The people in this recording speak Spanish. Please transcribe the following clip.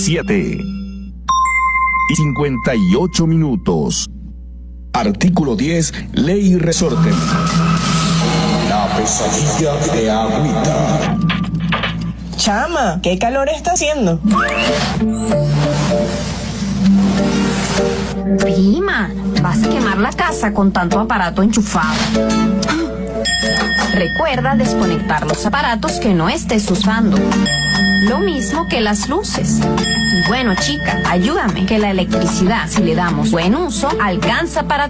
7:58. Artículo 10, Ley y Resorte. La pesadilla de Agüita. Chama, ¿qué calor está haciendo? Prima, vas a quemar la casa con tanto aparato enchufado. Recuerda desconectar los aparatos que no estés usando. Lo mismo que las luces. Bueno, chica, ayúdame, que la electricidad, si le damos buen uso, alcanza para